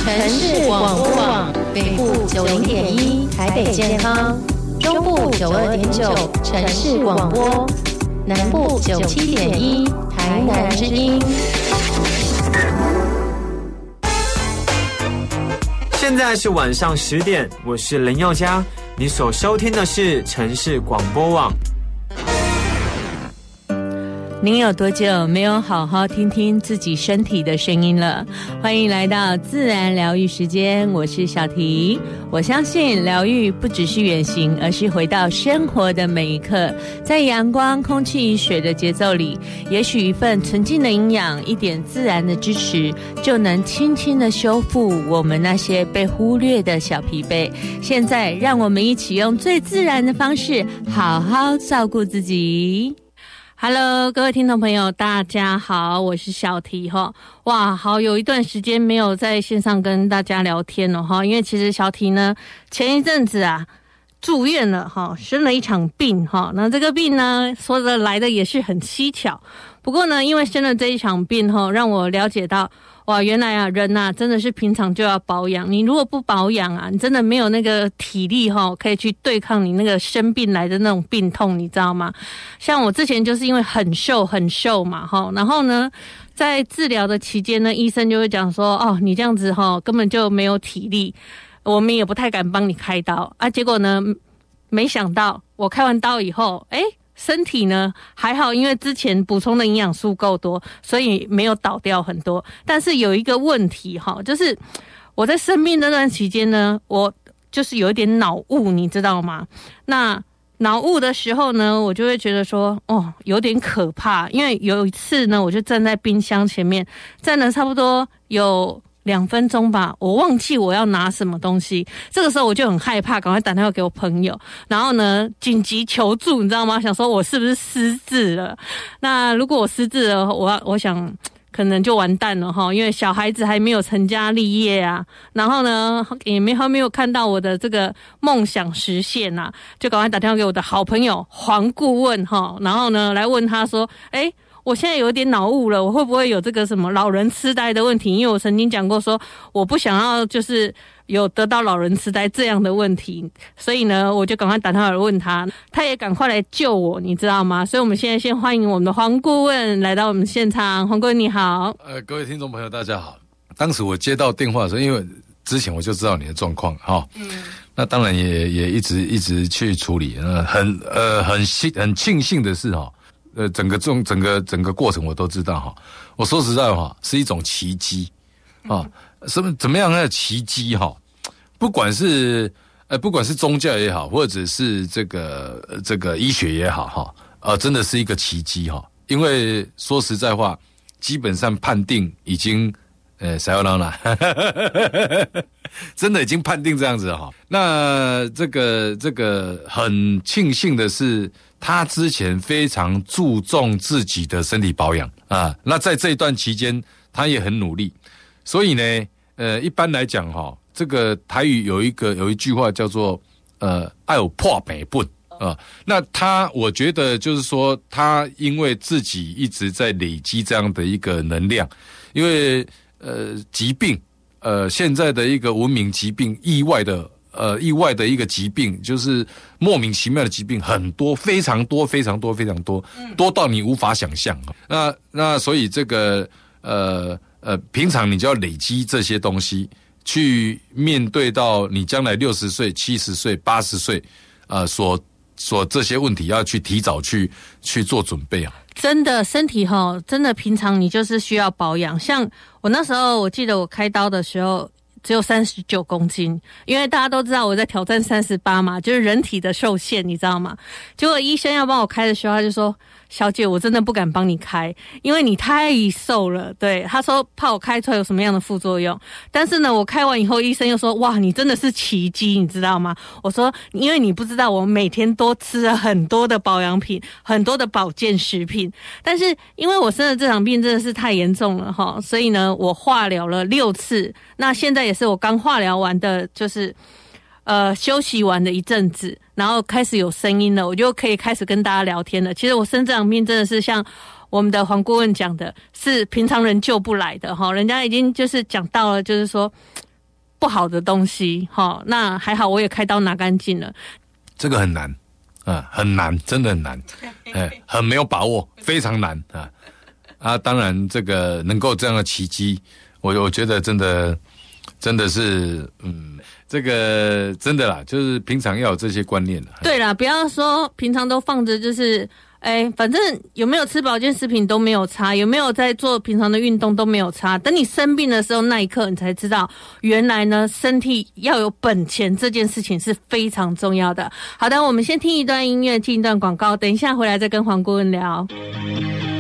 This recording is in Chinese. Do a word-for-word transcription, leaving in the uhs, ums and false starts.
城市广播网北部九零点一台北健康，中部九二点九城市广播，南部九七点一台南之音。 现在是晚上十点，我是林宥嘉，你所收听的是城市广播网。 您有多久没有好好听听自己身体的声音了？欢迎来到自然疗愈时间，我是小婷。我相信疗愈不只是远行，而是回到生活的每一刻，在阳光、空气、水的节奏里，也许一份纯净的营养，一点自然的支持，就能轻轻的修复我们那些被忽略的小疲惫。现在让我们一起用最自然的方式，好好照顾自己。Hello， 各位听众朋友，大家好，我是小提哈。哇，好，有一段时间没有在线上跟大家聊天了哈，因为其实小提呢，前一阵子啊住院了哈，生了一场病哈。那这个病呢，说的来的也是很蹊跷。不过呢，因为生了这一场病哈，让我了解到，哇，原来啊，人啊，真的是平常就要保养。你如果不保养啊，你真的没有那个体力哈，可以去对抗你那个生病来的那种病痛，你知道吗？像我之前就是因为很瘦很瘦嘛哈，然后呢，在治疗的期间呢，医生就会讲说，哦，你这样子哈，根本就没有体力，我们也不太敢帮你开刀啊。结果呢，没想到我开完刀以后，诶身体呢还好，因为之前补充的营养素够多，所以没有倒掉很多。但是有一个问题哈，就是我在生病那段期间呢，我就是有一点脑雾，你知道吗？那脑雾的时候呢，我就会觉得说，哦，有点可怕。因为有一次呢，我就站在冰箱前面，站了差不多有两分钟吧，我忘记我要拿什么东西。这个时候我就很害怕，赶快打电话给我朋友，然后呢紧急求助，你知道吗？想说我是不是失智了？那如果我失智了，我我想可能就完蛋了哈，因为小孩子还没有成家立业啊，然后呢也没还没有看到我的这个梦想实现啊，就赶快打电话给我的好朋友黄顾问哈，然后呢来问他说，诶我现在有点脑雾了，我会不会有这个什么老人痴呆的问题？因为我曾经讲过说，我不想要就是有得到老人痴呆这样的问题，所以呢，我就赶快打电话来问他，他也赶快来救我，你知道吗？所以我们现在先欢迎我们的黄顾问来到我们现场。黄顾问你好。 呃，各位听众朋友大家好。当时我接到电话的时候，因为之前我就知道你的状况哈，嗯，那当然也也一直一直去处理，呃，很呃很幸很庆幸的是哈。呃，整个中整个整个过程我都知道哈。我说实在话，是一种奇迹啊！什么怎么样的奇迹哈？不管是呃不管是宗教也好，或者是这个这个医学也好哈，呃，真的是一个奇迹哈。因为说实在话，基本上判定已经呃塞欧朗了，真的已经判定这样子哈。那这个这个很庆幸的是，他之前非常注重自己的身体保养啊，那在这一段期间，他也很努力，所以呢，呃，一般来讲哈，这个台语有一个有一句话叫做呃，爱有破北本啊，那他我觉得就是说，他因为自己一直在累积这样的一个能量，因为呃疾病，呃现在的一个文明疾病，意外的。呃，意外的一个疾病，就是莫名其妙的疾病很多，非常多，非常多，非常多，多到你无法想象。那那所以这个呃呃，平常你就要累积这些东西，去面对到你将来六十岁、七十岁、八十岁，呃，所所这些问题要去提早去去做准备啊。 真的身体齁，真的平常你就是需要保养。像我那时候，我记得我开刀的时候。只有三十九公斤，因为大家都知道我在挑战三十八嘛，就是人体的受限，你知道吗？结果医生要帮我开的时候，他就说：“小姐，我真的不敢帮你开，因为你太瘦了。”对，他说怕我开出来有什么样的副作用。但是呢，我开完以后，医生又说：“哇，你真的是奇迹，你知道吗？”我说：“因为你不知道，我每天都吃了很多的保养品，很多的保健食品。但是因为我生的这场病真的是太严重了哈，所以呢，我化疗了六次。那现在也是我刚化疗完的，就是呃休息完的一阵子，然后开始有声音了，我就可以开始跟大家聊天了。其实我生这场病真的是像我们的黄顾问讲的，是平常人救不来的哈。人家已经就是讲到了，就是说不好的东西，哈，那还好我也开刀拿干净了。 这个很难啊，很难，真的很难，哎，很没有把握，非常难啊啊！当然，这个能够这样的奇迹，我我觉得真的真的是，嗯，这个真的啦，就是平常要有这些观念啦。 对啦，不要说平常都放着，就是哎，反正有没有吃保健食品都没有差，有没有在做平常的运动都没有差。等你生病的时候，那一刻你才知道，原来呢，身体要有本钱这件事情是非常重要的。好的，我们先听一段音乐，进一段广告，等一下回来再跟黄顾问聊。